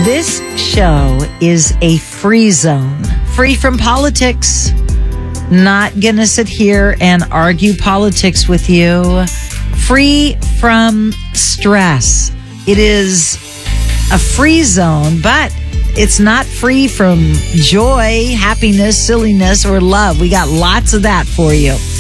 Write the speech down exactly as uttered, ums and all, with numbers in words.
This show is a free zone, free from politics. Not gonna sit here and argue politics with you. Free from stress. It is a free zone, but it's not free from joy, happiness, silliness, or love. We got lots of that for you.